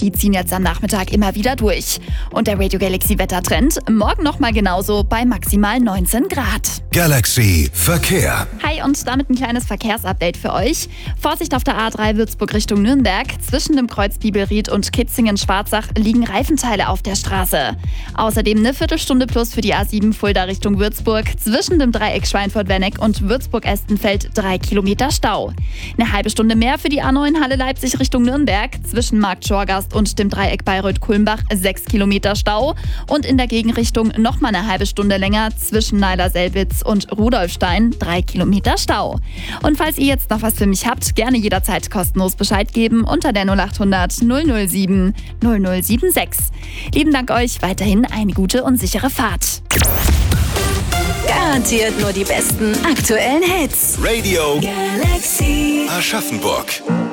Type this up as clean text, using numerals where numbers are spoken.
die ziehen jetzt am Nachmittag immer wieder durch. Und der Radio Galaxy Wettertrend, morgen nochmal genauso bei maximal 19 Grad. Galaxy Verkehr. Hi und damit ein kleines Verkehrsupdate für euch. Vorsicht auf der A3 Würzburg Richtung Nürnberg. Zwischen dem Kreuz Bibelried und Kitzingen-Schwarzach liegen Reifenteile auf der Straße. Außerdem eine Viertelstunde plus für die A7 Fulda Richtung Würzburg. Zwischen dem Dreieck Schweinfurt-Wenneck und Würzburg-Estenfeld 3 Kilometer Stau. Eine halbe Stunde mehr für die A9 Halle-Leipzig Richtung Nürnberg. Zwischen Markt Schorgast und dem Dreieck Bayreuth-Kulmbach 6 Kilometer Stau. Und in der Gegenrichtung nochmal eine halbe Stunde länger zwischen Neiler-Selbitz und Rudolfstein 3 Kilometer Stau. Und falls ihr jetzt noch was für mich habt, gerne jederzeit kostenlos Bescheid geben unter der 0800 007 0076. Lieben Dank euch, weiterhin eine gute und sichere Fahrt. Garantiert nur die besten aktuellen Hits. Radio Galaxy Aschaffenburg.